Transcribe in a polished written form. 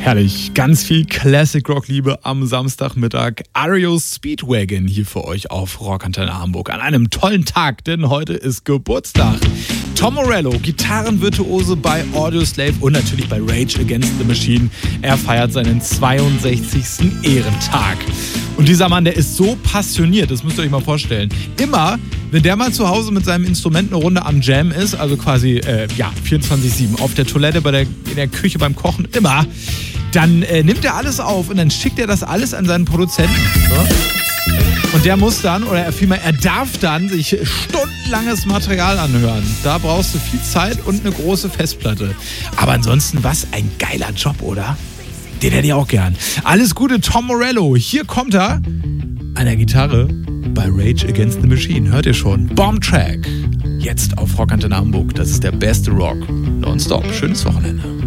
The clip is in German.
Herrlich, ganz viel Classic Rock Liebe am Samstagmittag. REO Speedwagon hier für euch auf Rockantenne Hamburg an einem tollen Tag, denn heute ist Geburtstag. Tom Morello, Gitarrenvirtuose bei Audioslave und natürlich bei Rage Against the Machine. Er feiert seinen 62. Ehrentag. Und dieser Mann, der ist so passioniert, das müsst ihr euch mal vorstellen. Immer, wenn der mal zu Hause mit seinem Instrument eine Runde am Jam ist, also quasi 24/7 auf der Toilette, in der Küche beim Kochen, immer, dann nimmt er alles auf und dann schickt er das alles an seinen Produzenten. So. Und der muss dann, er darf dann sich stundenlanges Material anhören. Da brauchst du viel Zeit und eine große Festplatte. Aber ansonsten, was ein geiler Job, oder? Den hätte ich auch gern. Alles Gute, Tom Morello. Hier kommt er an der Gitarre bei Rage Against the Machine. Hört ihr schon? Bomb Track. Jetzt auf Rockantenne Hamburg. Das ist der beste Rock. Nonstop. Schönes Wochenende.